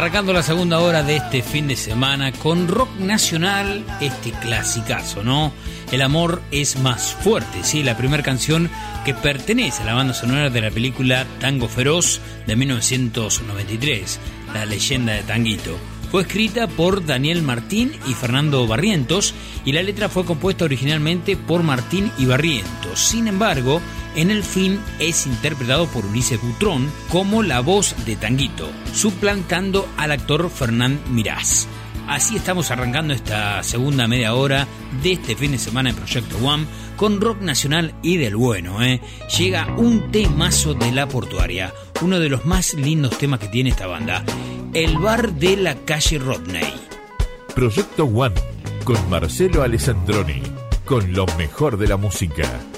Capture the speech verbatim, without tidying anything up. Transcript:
Arrancando la segunda hora de este fin de semana con rock nacional, este clasicazo, ¿no? El amor es más fuerte, sí, la primera canción que pertenece a la banda sonora de la película Tango Feroz de mil novecientos noventa y tres, La leyenda de Tanguito. Fue escrita por Daniel Martín y Fernando Barrientos y la letra fue compuesta originalmente por Martín y Barrientos. Sin embargo, en el film es interpretado por Ulises Butrón como la voz de Tanguito, suplantando al actor Fernán Mirás. Así estamos arrancando esta segunda media hora de este fin de semana en Proyecto One con rock nacional y del bueno, ¿eh? Llega un temazo de La Portuaria, uno de los más lindos temas que tiene esta banda, El bar de la calle Rodney. Proyecto One con Marcelo Alessandroni, con lo mejor de la música.